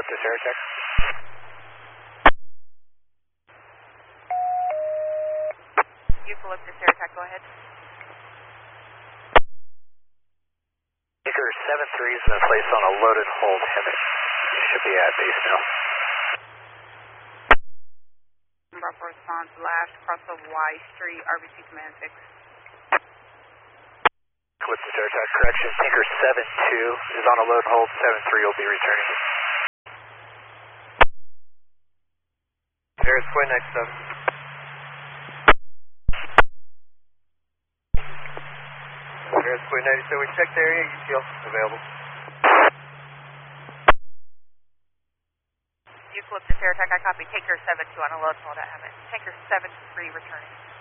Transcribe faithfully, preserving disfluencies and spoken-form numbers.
Eucalyptus Aircheck. Eucalyptus Aircheck, go ahead. Baker seven three has been placed on a loaded hold heavy. You should be at base now. Bravo response, last cross of Y Street, R B C Command six. Eucalyptus Aircheck, correction. Tinker seven two is on a load hold, seven three will be returning. There's Square ninety-seven. There's Square ninety-seven. We checked the area. You feel available. Eucalyptus Aircheck, I copy. Taker seven two on a load hold at Hammett. Taker seven three returning.